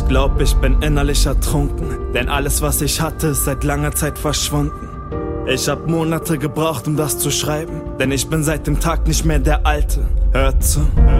Ich glaub, ich bin innerlich ertrunken, denn alles, was ich hatte, ist seit langer Zeit verschwunden. Ich hab Monate gebraucht, um das zu schreiben, denn ich bin seit dem Tag nicht mehr der Alte. Hört zu,